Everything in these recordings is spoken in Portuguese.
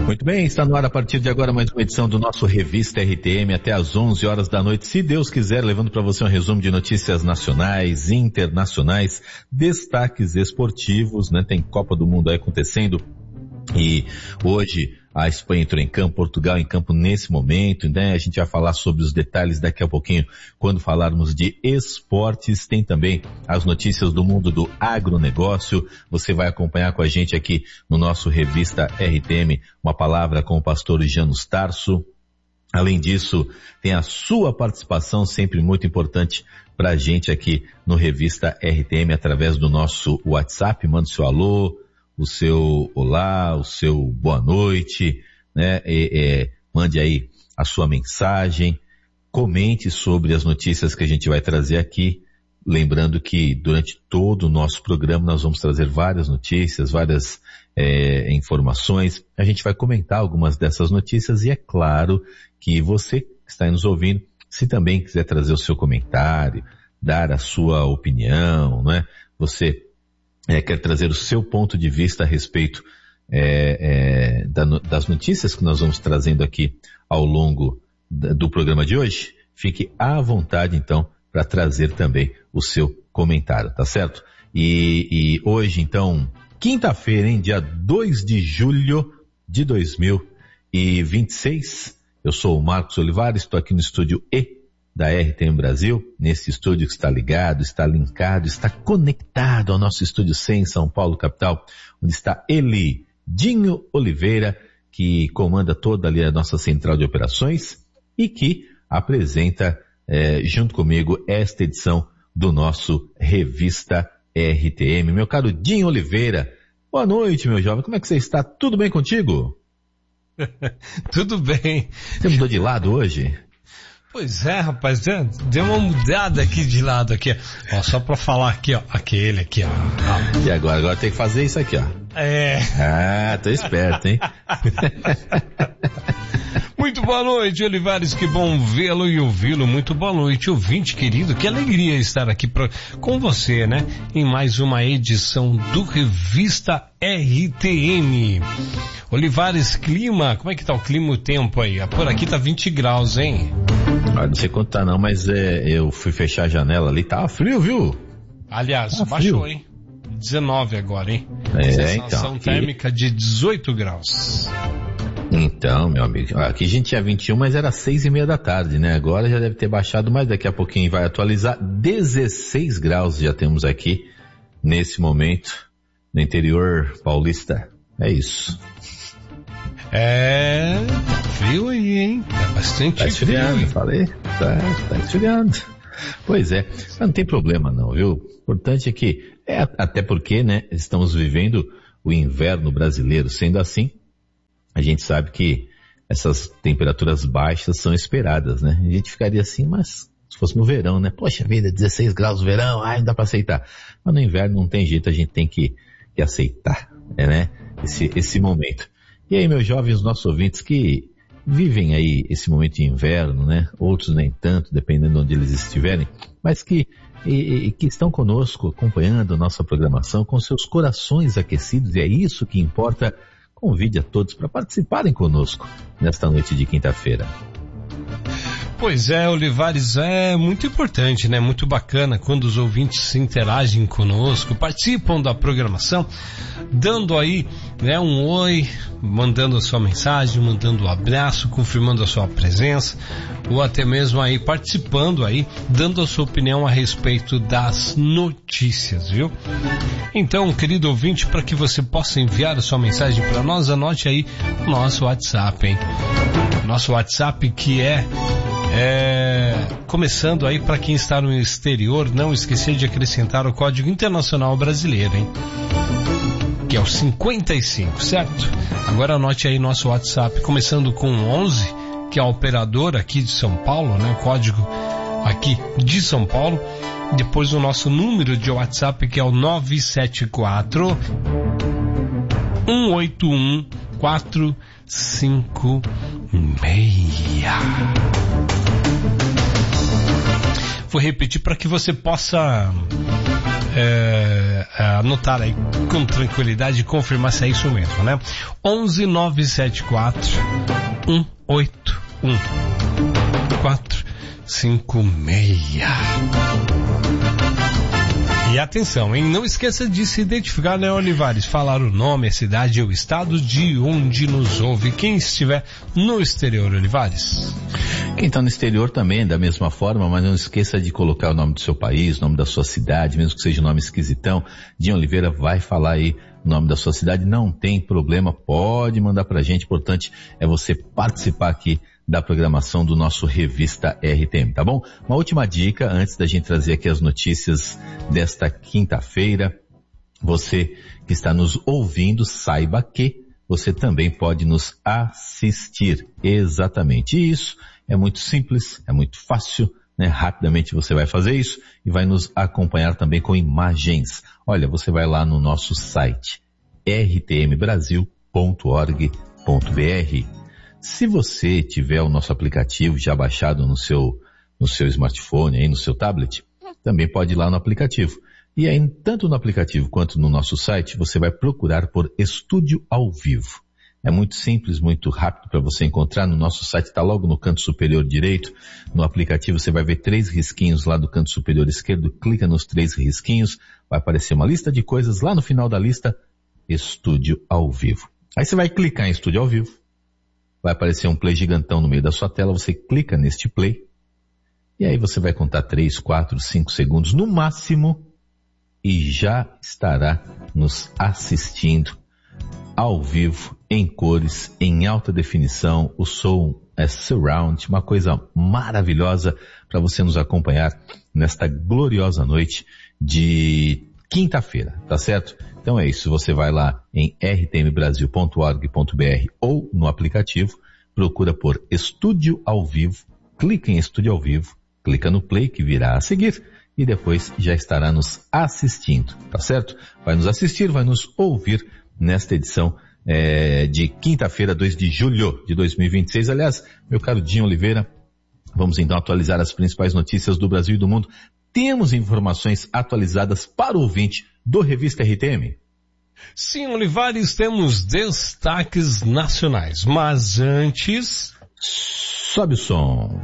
Muito bem, está no ar a partir de agora mais uma edição do nosso Revista RTM até às 11 horas da noite, se Deus quiser, levando para você um resumo de notícias nacionais, internacionais, destaques esportivos, né? Tem Copa do Mundo aí acontecendo e hoje a Espanha entrou em campo, Portugal em campo nesse momento, né? A gente vai falar sobre os detalhes daqui a pouquinho quando falarmos de esportes. Tem também as notícias do mundo do agronegócio. Você vai acompanhar com a gente aqui no nosso Revista RTM, uma palavra com o pastor Janus Tarso. Além disso, tem a sua participação sempre muito importante para a gente aqui no Revista RTM através do nosso WhatsApp. Manda o seu alô, o seu olá, o seu boa noite, né? Mande aí a sua mensagem, comente sobre as notícias que a gente vai trazer aqui. Lembrando que durante todo o nosso programa nós vamos trazer várias notícias, várias informações. A gente vai comentar algumas dessas notícias e é claro que você que está aí nos ouvindo, se também quiser trazer o seu comentário, dar a sua opinião, não é? Você quer trazer o seu ponto de vista a respeito das notícias que nós vamos trazendo aqui ao longo do programa de hoje, fique à vontade então para trazer também o seu comentário, tá certo? E hoje então, quinta-feira, hein, dia 2 de julho de 2026, eu sou o Marcos Olivares, estou aqui no estúdio E da RTM Brasil, nesse estúdio que está ligado, está linkado, está conectado ao nosso estúdio C em São Paulo, capital, onde está ele, Dinho Oliveira, que comanda toda ali a nossa central de operações e que apresenta junto comigo esta edição do nosso Revista RTM. Meu caro Dinho Oliveira, boa noite, meu jovem, como é que você está? Tudo bem contigo? Tudo bem. Você mudou de lado hoje? Pois é, rapaz, deu uma mudada aqui de lado aqui, ó, só pra falar aqui, ó, aquele aqui, ó. E agora tem que fazer isso aqui, ó. Tô esperto, hein? Muito boa noite, Olivares, que bom vê-lo e ouvi-lo. Muito boa noite, ouvinte querido, que alegria estar aqui com você, né? Em mais uma edição do Revista RTM. Olivares, clima, como é que tá o clima, o tempo aí? Por aqui tá 20 graus, hein? Não sei quanto tá não, mas eu fui fechar a janela ali, tava frio, viu? Aliás, baixou, hein? 19 agora, hein? Sensação então, térmica de 18 graus. Então, meu amigo, aqui a gente tinha 21, mas era 6:30 da tarde, né? Agora já deve ter baixado, mas daqui a pouquinho vai atualizar. 16 graus já temos aqui, nesse momento, no interior paulista. É isso. Tá frio aí, hein? Tá bastante tá esfriando, frio. Falei, tá esfriando. Pois é, mas não tem problema não, viu? O importante é que, até porque, né, estamos vivendo o inverno brasileiro. Sendo assim, a gente sabe que essas temperaturas baixas são esperadas, né? A gente ficaria assim, mas se fosse no verão, né? Poxa vida, 16 graus no verão, não dá pra aceitar. Mas no inverno não tem jeito, a gente tem que aceitar, né? Esse momento. E aí, meus jovens, nossos ouvintes que vivem aí esse momento de inverno, né? Outros nem tanto, dependendo de onde eles estiverem, mas que estão conosco, acompanhando a nossa programação com seus corações aquecidos, e é isso que importa. Convide a todos para participarem conosco nesta noite de quinta-feira. Pois é, Olivares, é muito importante, né? Muito bacana quando os ouvintes se interagem conosco, participam da programação, dando aí, né, um oi, mandando a sua mensagem, mandando um abraço, confirmando a sua presença, ou até mesmo aí participando aí, dando a sua opinião a respeito das notícias, viu? Então, querido ouvinte, para que você possa enviar a sua mensagem para nós, anote aí o nosso WhatsApp, hein? Nosso WhatsApp que começando aí para quem está no exterior, não esquecer de acrescentar o código internacional brasileiro, hein? Que é o 55, certo? Agora anote aí nosso WhatsApp, começando com 11, que é a operadora aqui de São Paulo, né? O código aqui de São Paulo. Depois o nosso número de WhatsApp, que é o 974 181 456. Vou repetir para que você possa anotar aí com tranquilidade e confirmar se é isso mesmo, né? 11974 181 456. E atenção, hein? Não esqueça de se identificar, né, Olivares? Falar o nome, a cidade e o estado de onde nos ouve. Quem estiver no exterior, Olivares? Quem está no exterior também, da mesma forma, mas não esqueça de colocar o nome do seu país, o nome da sua cidade, mesmo que seja um nome esquisitão. Dinho Oliveira vai falar aí o nome da sua cidade, não tem problema, pode mandar pra gente. Importante é você participar aqui da programação do nosso Revista RTM, tá bom? Uma última dica, antes da gente trazer aqui as notícias desta quinta-feira. Você que está nos ouvindo, saiba que você também pode nos assistir. Exatamente isso. É muito simples, é muito fácil, né? Rapidamente você vai fazer isso e vai nos acompanhar também com imagens. Olha, você vai lá no nosso site rtmbrasil.org.br. Se você tiver o nosso aplicativo já baixado no seu smartphone, aí no seu tablet, também pode ir lá no aplicativo. E aí, tanto no aplicativo quanto no nosso site, você vai procurar por Estúdio ao Vivo. É muito simples, muito rápido para você encontrar. No nosso site está logo no canto superior direito. No aplicativo você vai ver 3 risquinhos lá do canto superior esquerdo. Clica nos 3 risquinhos, vai aparecer uma lista de coisas. Lá no final da lista, Estúdio ao Vivo. Aí você vai clicar em Estúdio ao Vivo. Vai aparecer um play gigantão no meio da sua tela, você clica neste play, e aí você vai contar 3, 4, 5 segundos no máximo, e já estará nos assistindo ao vivo, em cores, em alta definição. O som é surround, uma coisa maravilhosa para você nos acompanhar nesta gloriosa noite de quinta-feira, tá certo? Então é isso, você vai lá em rtmbrasil.org.br ou no aplicativo, procura por Estúdio ao Vivo, clica em Estúdio ao Vivo, clica no play que virá a seguir e depois já estará nos assistindo, tá certo? Vai nos assistir, vai nos ouvir nesta edição de quinta-feira, 2 de julho de 2026. Aliás, meu caro Dinho Oliveira, vamos então atualizar as principais notícias do Brasil e do mundo. Temos informações atualizadas para o ouvinte do Revista RTM? Sim, Olivares, temos destaques nacionais, mas antes... Sobe o som.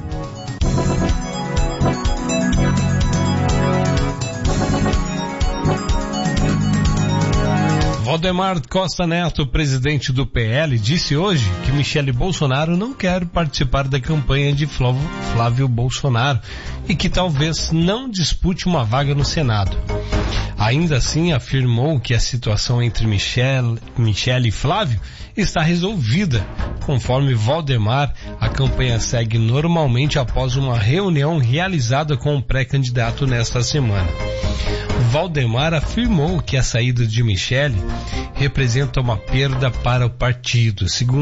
Valdemar Costa Neto, presidente do PL, disse hoje que Michele Bolsonaro não quer participar da campanha de Flávio Bolsonaro e que talvez não dispute uma vaga no Senado. Ainda assim, afirmou que a situação entre Michele e Flávio está resolvida. Conforme Valdemar, a campanha segue normalmente após uma reunião realizada com o pré-candidato nesta semana. Valdemar afirmou que a saída de Michele representa uma perda para o partido. Segundo